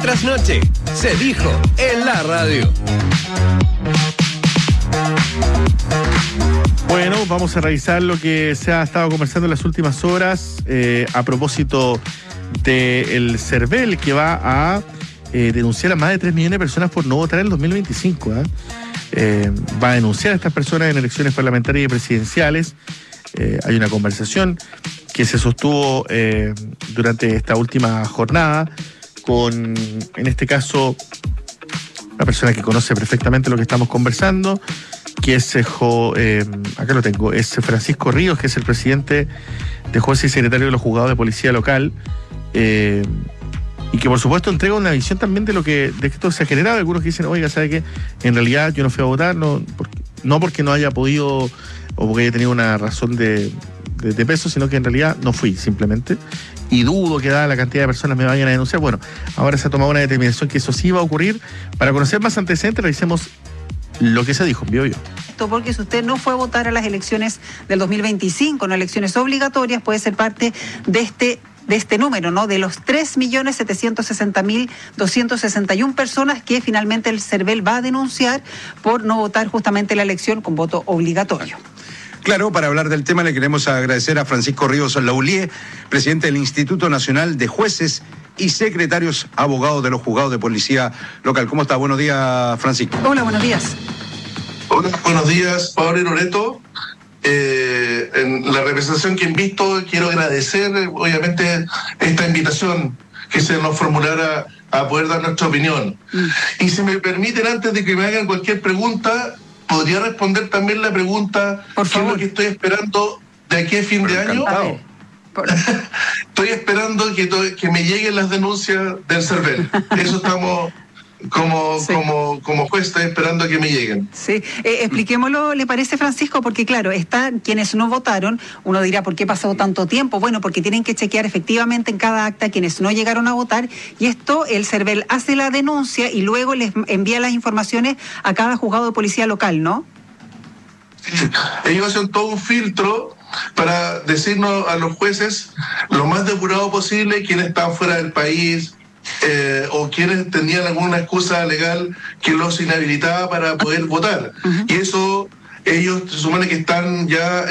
trasnoche. Se dijo en la radio. Bueno, vamos a revisar lo que se ha estado conversando en las últimas horas a propósito del CERVEL, que va a denunciar a más de 3 millones de personas por no votar en el 2025. Va a denunciar a estas personas en elecciones parlamentarias y presidenciales. Hay una conversación que se sostuvo durante esta última jornada con, en este caso, una persona que conoce perfectamente lo que estamos conversando, que es, acá lo tengo, es Francisco Ríos, que es el presidente de jueces y secretario de los juzgados de policía local, y que por supuesto entrega una visión también de lo que esto se ha generado. Algunos que dicen, oiga, ¿sabe qué? En realidad yo no fui a votar, no porque no haya podido o porque haya tenido una razón de peso, sino que en realidad no fui, simplemente. Y dudo que dada la cantidad de personas me vayan a denunciar. Bueno, ahora se ha tomado una determinación que eso sí va a ocurrir. Para conocer más antecedentes, revisemos lo que se dijo en BioBio. Porque si usted no fue a votar a las elecciones del 2025, no elecciones obligatorias, puede ser parte de este número, ¿no? De los 3.760.261 personas que finalmente el CERVEL va a denunciar por no votar justamente la elección con voto obligatorio. Claro, para hablar del tema le queremos agradecer a Francisco Ríos Laulier, presidente del Instituto Nacional de Jueces y Secretarios Abogados de los Juzgados de Policía Local. ¿Cómo está? Buenos días, Francisco. Hola, buenos días. Hola, buenos días, Pablo y Loreto. En la representación que he visto, quiero agradecer, obviamente, esta invitación que se nos formulara a poder dar nuestra opinión. Y si me permiten, antes de que me hagan cualquier pregunta, ¿podría responder también la pregunta? Por favor. ¿Qué es lo que estoy esperando de aquí a fin de año? Estoy esperando que me lleguen las denuncias del CERVEL. Eso estamos como juez, estoy esperando que me lleguen. Sí, expliquémoslo, ¿le parece, Francisco? Porque claro, están quienes no votaron. Uno dirá, ¿por qué pasó tanto tiempo? Bueno, porque tienen que chequear efectivamente en cada acta quienes no llegaron a votar, y esto el CERVEL hace la denuncia y luego les envía las informaciones a cada juzgado de policía local, ¿no? Sí, ellos hacen todo un filtro para decirnos a los jueces lo más depurado posible quiénes están fuera del país, o quienes tenían alguna excusa legal que los inhabilitaba para poder votar. Y eso, ellos se supone que están ya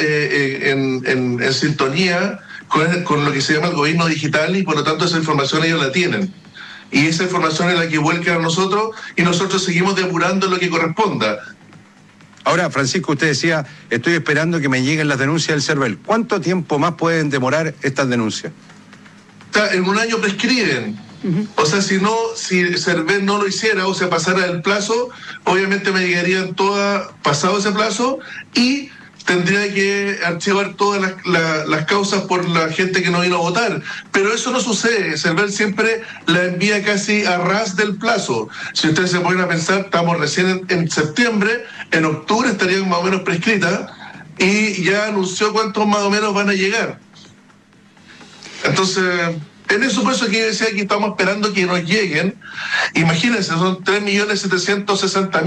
en sintonía con lo que se llama el gobierno digital, y por lo tanto esa información ellos la tienen. Y esa información es la que vuelcan a nosotros, y nosotros seguimos depurando lo que corresponda. Ahora, Francisco, usted decía, estoy esperando que me lleguen las denuncias del CERVEL. ¿Cuánto tiempo más pueden demorar estas denuncias? En un año prescriben. O sea, si el CERVEL no lo hiciera o se pasara el plazo, obviamente me llegarían todas pasado ese plazo, y tendría que archivar todas las causas por la gente que no vino a votar. Pero eso no sucede. El CERVEL siempre la envía casi a ras del plazo. Si ustedes se ponen a pensar, estamos recién en septiembre, en octubre estarían más o menos prescritas, y ya anunció cuántos más o menos van a llegar. Entonces, en eso, por eso que yo decía que estamos esperando que nos lleguen. Imagínense, son 3.760.000